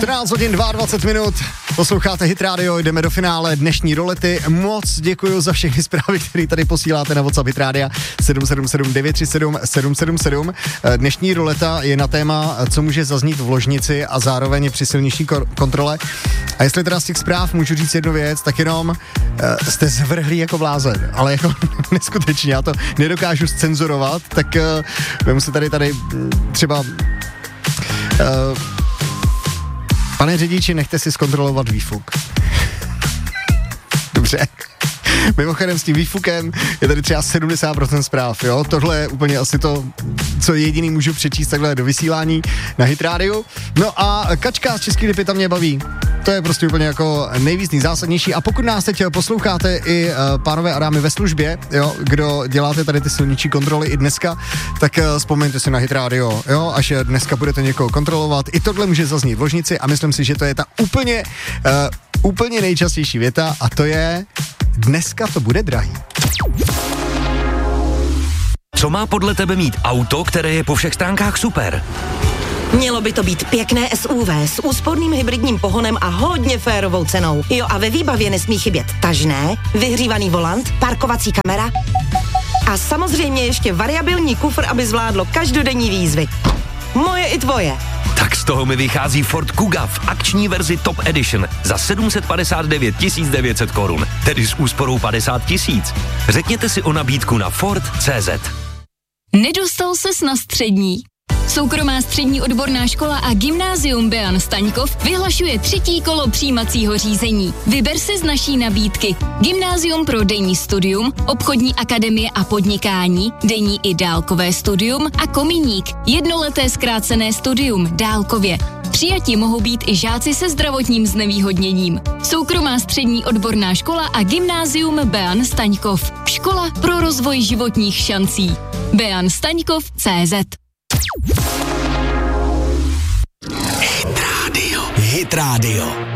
14 hodin 22 minut, posloucháte Hit Radio, jdeme do finále dnešní rolety. Moc děkuji za všechny zprávy, které tady posíláte na WhatsApp Hit Radia 777 937 777. Dnešní roleta je na téma, co může zaznít v ložnici a zároveň při silniční kontrole. A jestli teda z těch zpráv můžu říct jednu věc, tak jenom jste zvrhlí jako blázen, ale jako neskutečně, já to nedokážu zcenzurovat, tak vemu se tady třeba pane řidiči, nechte si zkontrolovat výfuk. Dobře. Mimochodem s tím výfukem je tady třeba 70% zpráv, jo? Tohle je úplně asi to, co jediný můžu přečíst takhle do vysílání na Hit Radio. No a kačka z Český Lipy tam mě baví. To je prostě úplně jako nejvíc nejzásadnější. A pokud nás teď posloucháte i pánové a dámy ve službě, jo, kdo děláte tady ty silniční kontroly i dneska, tak vzpomeňte si na Hit Radio, jo, až dneska budete někoho kontrolovat. I tohle může zaznít v ložnici a myslím si, že to je ta úplně nejčastější věta a to je dneska to bude drahý. Co má podle tebe mít auto, které je po všech stránkách super? Mělo by to být pěkné SUV s úsporným hybridním pohonem a hodně férovou cenou. Jo, a ve výbavě nesmí chybět tažné, vyhřívaný volant, parkovací kamera a samozřejmě ještě variabilní kufr, aby zvládlo každodenní výzvy. Moje i tvoje. Tak z toho mi vychází Ford Kuga v akční verzi Top Edition za 759 900 korun, tedy s úsporou 50 000. Řekněte si o nabídku na Ford.cz. Nedostal ses na střední? Soukromá střední odborná škola a gymnázium Bean Staňkov vyhlašuje 3. kolo přijímacího řízení. Vyber si z naší nabídky gymnázium pro denní studium, obchodní akademie a podnikání, denní i dálkové studium a kominík, jednoleté zkrácené studium dálkově. Přijati mohou být i žáci se zdravotním znevýhodněním. Soukromá střední odborná škola a gymnázium Bean Staňkov. Škola pro rozvoj životních šancí. beanstaňkov.cz. Hit Radio.